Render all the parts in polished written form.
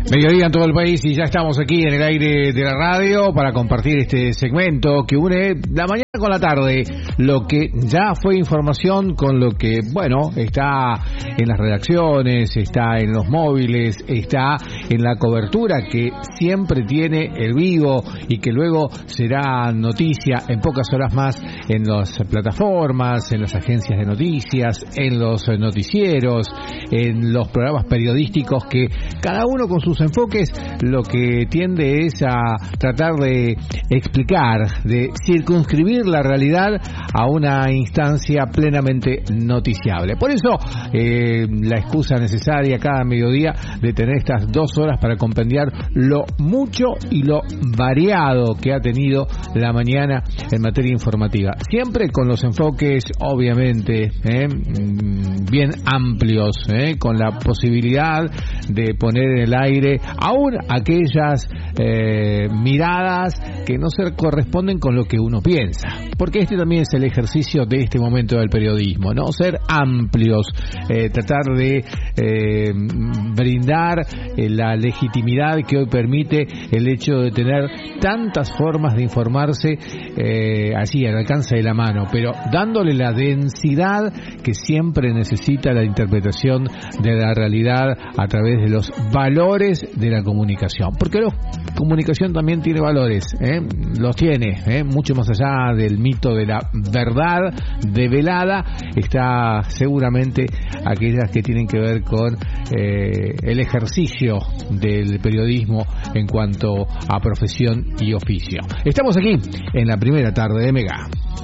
Mediodía en todo el país y ya estamos aquí en el aire de la radio para compartir este segmento que une la mañana con la tarde, lo que ya fue información con lo que, bueno, está en las redacciones, está en los móviles, está en la cobertura que siempre tiene el Vivo y que luego será noticia en pocas horas más en las plataformas, en las agencias de noticias, en los noticieros, en los programas periodísticos que cada uno con sus enfoques lo que tiende es a tratar de explicar, de circunscribir la realidad a una instancia plenamente noticiable. Por eso la excusa necesaria cada mediodía de tener estas 2 horas para compendiar lo mucho y lo variado que ha tenido la mañana en materia informativa. Siempre con los enfoques, obviamente, bien amplios, con la posibilidad de poner en el aire aún aquellas miradas que no se corresponden con lo que uno piensa, porque este también es el ejercicio de este momento del periodismo, ¿no? Ser amplios, tratar de brindar la legitimidad que hoy permite el hecho de tener tantas formas de informarse así al alcance de la mano, pero dándole la densidad que siempre necesita la interpretación de la realidad a través de los valores de la comunicación, porque la comunicación también tiene valores, los tiene, mucho más allá del mito de la verdad develada, está seguramente aquellas que tienen que ver con el ejercicio del periodismo en cuanto a profesión y oficio. Estamos aquí en la primera tarde de Mega.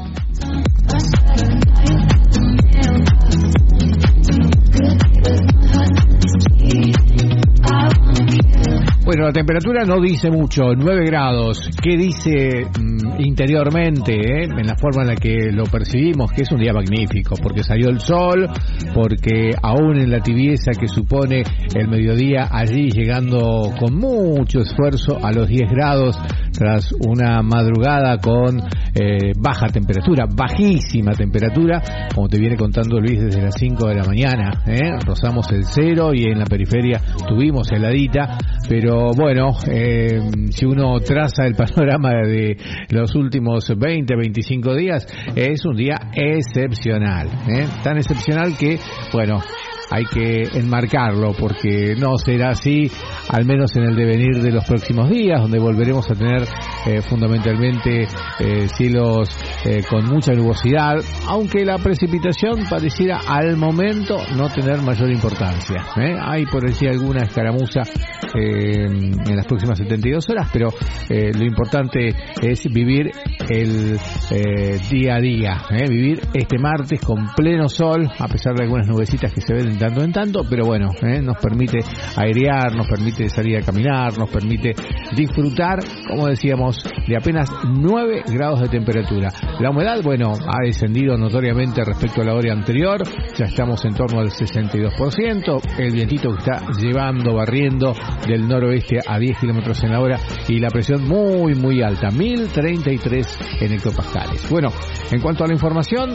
Bueno, la temperatura no dice mucho, 9 grados. ¿Qué dice interiormente, en la forma en la que lo percibimos? Que es un día magnífico, porque salió el sol, porque aún en la tibieza que supone el mediodía, allí llegando con mucho esfuerzo a los 10 grados, tras una madrugada con baja temperatura, bajísima temperatura, como te viene contando Luis desde las 5 de la mañana, rozamos el 0 y en la periferia tuvimos heladita, pero bueno, si uno traza el panorama de los últimos 20, 25 días, es un día excepcional, tan excepcional que, bueno, hay que enmarcarlo porque no será así, al menos en el devenir de los próximos días, donde volveremos a tener fundamentalmente cielos con mucha nubosidad, aunque la precipitación pareciera al momento no tener mayor importancia. Hay por allí alguna escaramuza en las próximas 72 horas, pero lo importante es vivir el día a día, vivir este martes con pleno sol, a pesar de algunas nubecitas que se ven de tanto en tanto, pero bueno, nos permite airear, nos permite salir a caminar, nos permite disfrutar, como decíamos, de apenas 9 grados de temperatura. La humedad, bueno, ha descendido notoriamente respecto a la hora anterior, ya estamos en torno al 62%, el vientito que está llevando, barriendo del noroeste a 10 kilómetros en la hora y la presión muy, muy alta, 1033 en hectopascales. Bueno, en cuanto a la información,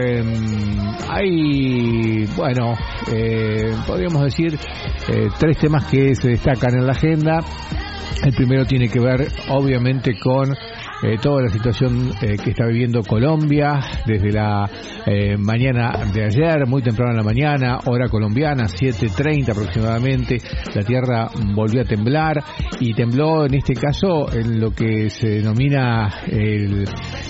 hay, bueno, podríamos decir 3 temas que se destacan en la agenda. El primero tiene que ver, obviamente, con toda la situación que está viviendo Colombia desde la mañana de ayer, muy temprano en la mañana, hora colombiana, 7:30 aproximadamente, la tierra volvió a temblar y tembló en este caso en lo que se denomina el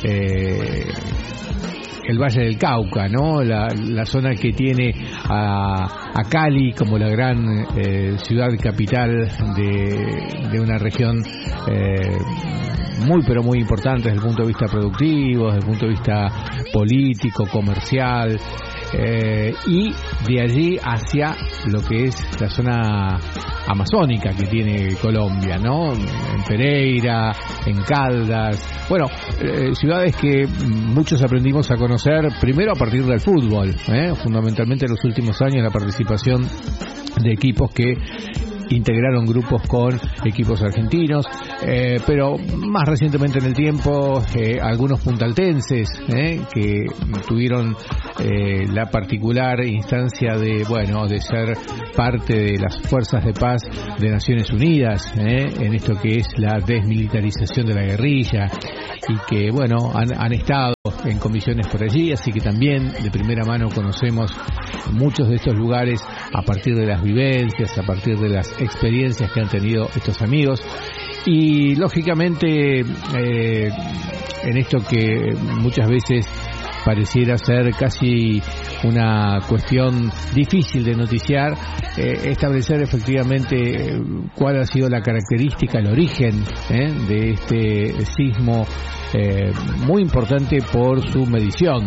Valle del Cauca, ¿no? La zona que tiene a Cali como la gran ciudad capital de una región muy pero muy importante desde el punto de vista productivo, desde el punto de vista político, comercial, y de allí hacia lo que es la zona amazónica que tiene Colombia, ¿no? En Pereira, en Caldas, bueno, ciudades que muchos aprendimos a conocer primero a partir del fútbol, fundamentalmente en los últimos años la participación de equipos que integraron grupos con equipos argentinos, pero más recientemente en el tiempo algunos puntaltenses que tuvieron la particular instancia de ser parte de las fuerzas de paz de Naciones Unidas en esto que es la desmilitarización de la guerrilla, y que han estado en comisiones por allí, así que también de primera mano conocemos muchos de estos lugares a partir de las vivencias, a partir de las experiencias que han tenido estos amigos. Y lógicamente en esto que muchas veces pareciera ser casi una cuestión difícil de noticiar, establecer efectivamente cuál ha sido la característica, el origen de este sismo muy importante por su medición,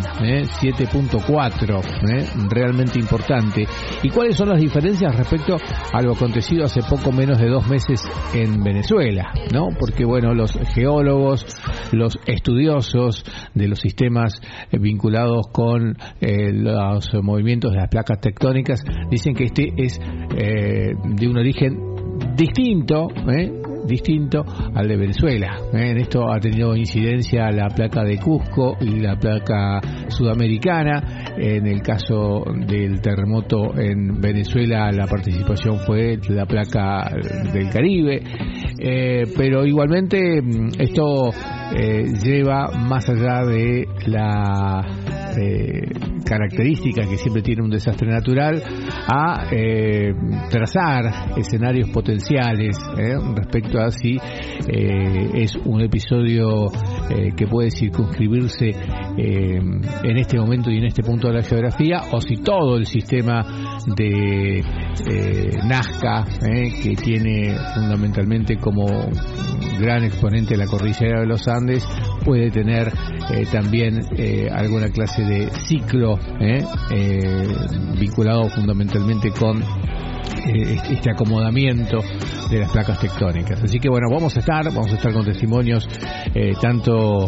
7.4, realmente importante. ¿Y cuáles son las diferencias respecto a lo acontecido hace poco menos de 2 meses en Venezuela? ¿No? Porque los geólogos, los estudiosos de los sistemas vinculados con los movimientos de las placas tectónicas dicen que este es de un origen distinto al de Venezuela. En esto ha tenido incidencia la placa de Cusco y la placa sudamericana. En el caso del terremoto en Venezuela, la participación fue la placa del Caribe. Pero igualmente esto lleva más allá de la característica que siempre tiene un desastre natural a trazar escenarios potenciales respecto a si es un episodio que puede circunscribirse en este momento y en este punto de la geografía, o si todo el sistema de Nazca, que tiene fundamentalmente como gran exponente la cordillera de los Andes, puede tener también alguna clase de ciclo vinculado fundamentalmente con este acomodamiento de las placas tectónicas. Así que vamos a estar con testimonios tanto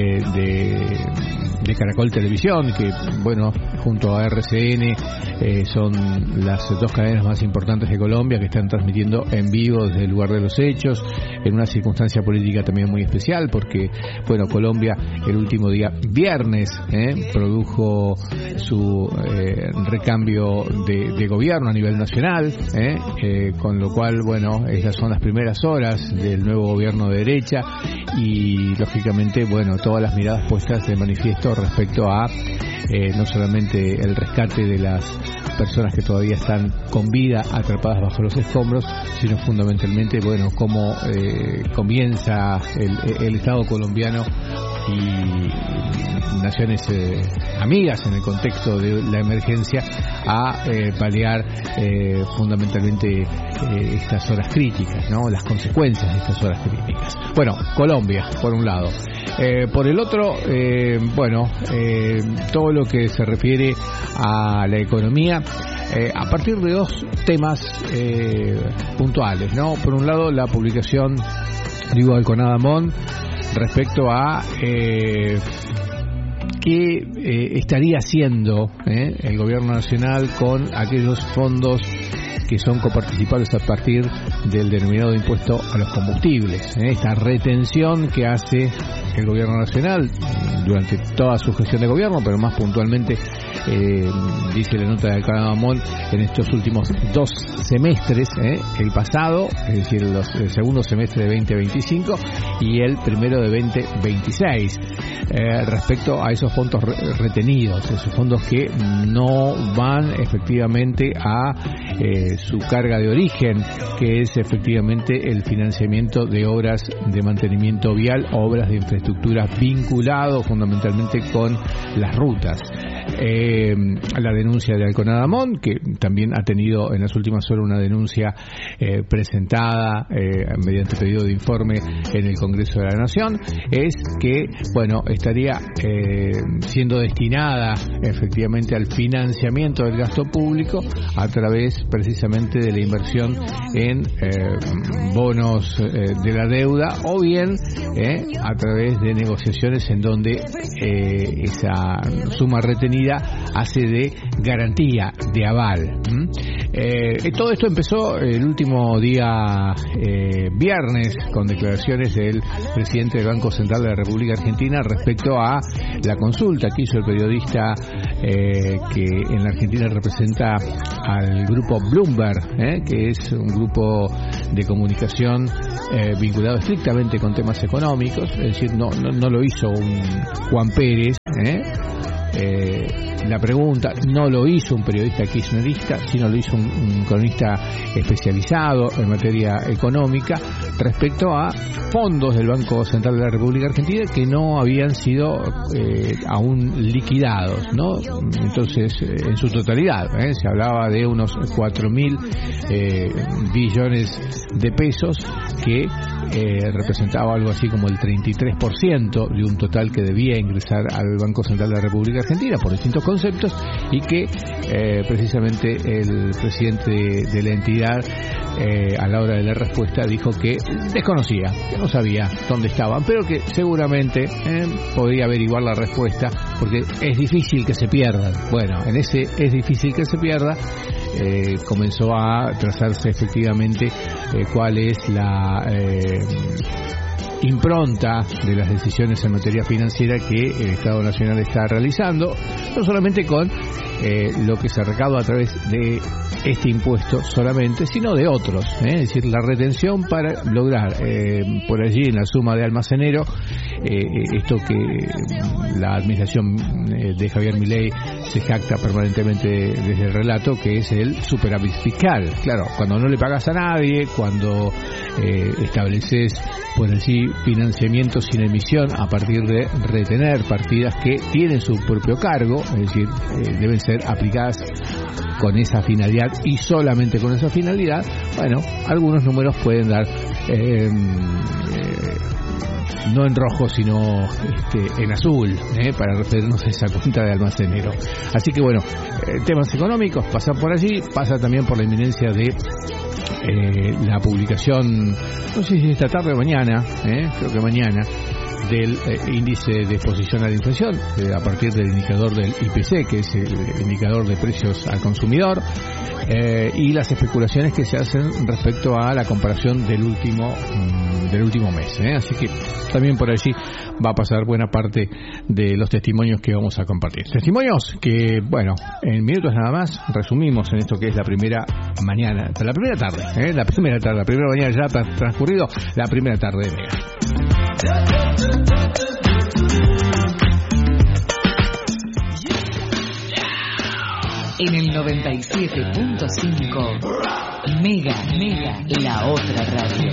de Caracol Televisión, que junto a RCN son las 2 cadenas más importantes de Colombia, que están transmitiendo en vivo desde el lugar de los hechos, en una circunstancia política también muy especial, porque Colombia el último día viernes produjo su recambio de gobierno a nivel nacional, con lo cual esas son las primeras horas del nuevo gobierno de derecha, y lógicamente todas las miradas puestas de manifiesto respecto a no solamente el rescate de las personas que todavía están con vida atrapadas bajo los escombros, sino fundamentalmente cómo comienza el Estado colombiano y naciones amigas en el contexto de la emergencia a paliar fundamentalmente estas horas críticas, las consecuencias de estas horas críticas. Colombia por un lado, por el otro todo lo que se refiere a la economía a partir de 2 temas puntuales, por un lado la publicación de Alconada-Amón respecto a qué estaría haciendo el gobierno nacional con aquellos fondos que son coparticipables a partir del denominado impuesto a los combustibles, esta retención que hace el gobierno nacional durante toda su gestión de gobierno, pero más puntualmente dice la nota de Alconada-Amón, en estos últimos 2 semestres, el pasado, es decir, el segundo semestre de 2025 y el primero de 2026, respecto a esos fondos retenidos, esos fondos que no van efectivamente a su carga de origen, que es efectivamente el financiamiento de obras de mantenimiento vial, obras de infraestructura vinculado fundamentalmente con las rutas. La denuncia de Alconada-Amón, que también ha tenido en las últimas horas una denuncia presentada mediante pedido de informe en el Congreso de la Nación, es que estaría siendo destinada efectivamente al financiamiento del gasto público a través precisamente de la inversión en bonos de la deuda, o bien a través de negociaciones en donde esa suma retenida hace de garantía, de aval. Todo esto empezó el último día viernes con declaraciones del presidente del Banco Central de la República Argentina respecto a la consulta que hizo el periodista que en la Argentina representa al grupo Bloomberg, que es un grupo de comunicación vinculado estrictamente con temas económicos, es decir, no lo hizo un Juan Pérez, la pregunta no lo hizo un periodista kirchnerista, sino lo hizo un cronista especializado en materia económica respecto a fondos del Banco Central de la República Argentina que no habían sido aún liquidados, ¿no? Entonces, en su totalidad, se hablaba de unos 4.000 billones de pesos que representaba algo así como el 33% de un total que debía ingresar al Banco Central de la República Argentina por distintos conceptos, y que precisamente el presidente de la entidad a la hora de la respuesta dijo que desconocía, que no sabía dónde estaban, pero que seguramente podía averiguar la respuesta, porque es difícil que se pierdan. Bueno, en ese es difícil que se pierda comenzó a trazarse efectivamente cuál es la impronta de las decisiones en materia financiera que el Estado Nacional está realizando, no solamente con lo que se recauda a través de este impuesto solamente, sino de otros, es decir, la retención para lograr por allí en la suma de almacenero esto que la administración de Javier Milei se jacta permanentemente desde el relato, que es el superávit fiscal. Claro, cuando no le pagas a nadie, cuando estableces por allí financiamiento sin emisión a partir de retener partidas que tienen su propio cargo, es decir, deben ser aplicadas con esa finalidad y solamente con esa finalidad, bueno, algunos números pueden dar no en rojo sino en azul, para referirnos a esa cuenta de almacenero. Así que bueno, temas económicos pasan por allí, pasa también por la inminencia de la publicación, no sé si esta tarde o mañana, creo que mañana, del índice de exposición a la inflación, a partir del indicador del IPC, que es el indicador de precios al consumidor, y las especulaciones que se hacen respecto a la comparación del último mes. Así que también por allí va a pasar buena parte de los testimonios que vamos a compartir. Testimonios que, bueno, en minutos nada más resumimos en esto que es la primera mañana, la primera tarde, la primera mañana ya ha transcurrido, la primera tarde de Mega. En el 97.5 Mega, la otra radio.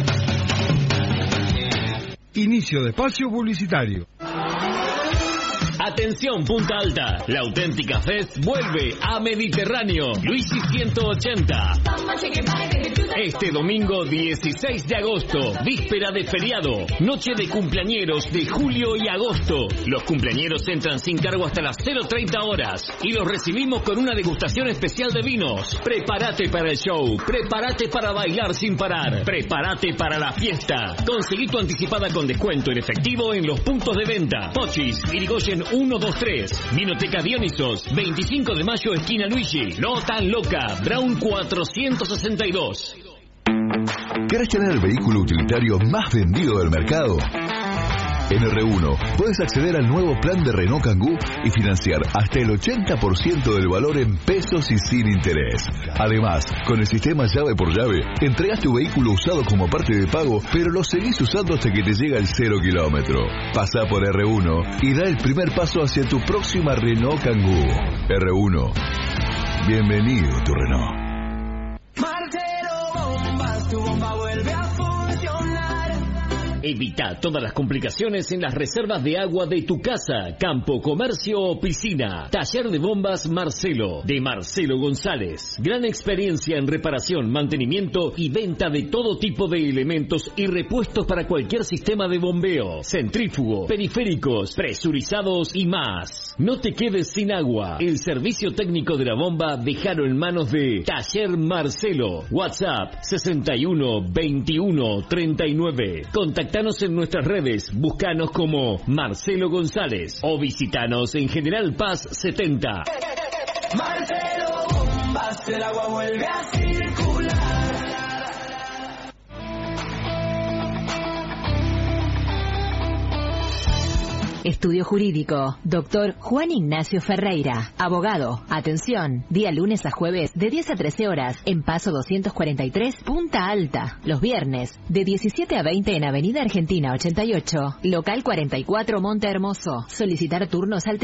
Inicio de espacio publicitario. Atención Punta Alta, la auténtica Fest vuelve a Mediterráneo, Luisi 180. Este domingo 16 de agosto, víspera de feriado, noche de cumpleañeros de julio y agosto. Los cumpleañeros entran sin cargo hasta las 0:30 horas y los recibimos con una degustación especial de vinos. Prepárate para el show, prepárate para bailar sin parar, prepárate para la fiesta. Conseguí tu anticipada con descuento en efectivo en los puntos de venta. Pochis, Irigoyen 123, Vinoteca Dionisos, 25 de mayo esquina Luigi, No Tan Loca, Brown 462. ¿Querés tener el vehículo utilitario más vendido del mercado? En R1 puedes acceder al nuevo plan de Renault Kangoo y financiar hasta el 80% del valor en pesos y sin interés. Además, con el sistema llave por llave, entregas tu vehículo usado como parte de pago, pero lo seguís usando hasta que te llega el 0 kilómetro. Pasá por R1 y da el primer paso hacia tu próxima Renault Kangoo. R1. Bienvenido tu Renault. Tu bomba vuelve a funcionar. Evita todas las complicaciones en las reservas de agua de tu casa, campo, comercio o piscina. Taller de Bombas Marcelo, de Marcelo González. Gran experiencia en reparación, mantenimiento y venta de todo tipo de elementos y repuestos para cualquier sistema de bombeo, centrífugo, periféricos, presurizados y más. No te quedes sin agua. El servicio técnico de la bomba déjalo en manos de Taller Marcelo. WhatsApp 61 21 39. Contacta Contactanos en nuestras redes, búscanos como Marcelo González o visitanos en General Paz 70. Marcelo Bombas, el agua vuelve a circular. Estudio Jurídico, Dr. Juan Ignacio Ferreira, abogado. Atención, día lunes a jueves de 10 a 13 horas en Paso 243, Punta Alta. Los viernes de 17 a 20 en Avenida Argentina 88, local 44, Monte Hermoso. Solicitar turnos al